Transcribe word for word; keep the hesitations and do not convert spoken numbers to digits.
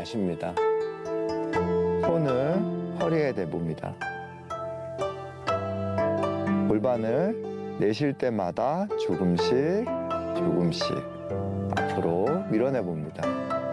마십니다. 손을 허리에 대봅니다. 골반을 내쉴 때마다 조금씩 조금씩 앞으로 밀어내 봅니다.